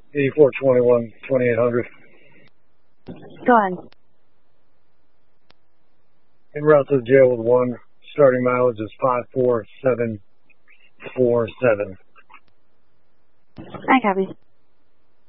8421 2800. Go ahead. En route to the jail with 1. Starting mileage is 54747. I copy.